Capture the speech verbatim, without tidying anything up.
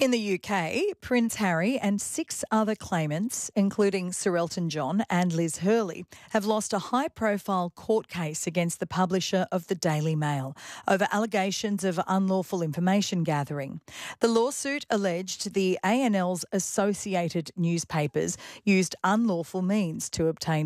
In the U K, Prince Harry and six other claimants, including Sir Elton John and Liz Hurley, have lost a high-profile court case against the publisher of the Daily Mail over allegations of unlawful information gathering. The lawsuit alleged the A N L's associated newspapers used unlawful means to obtain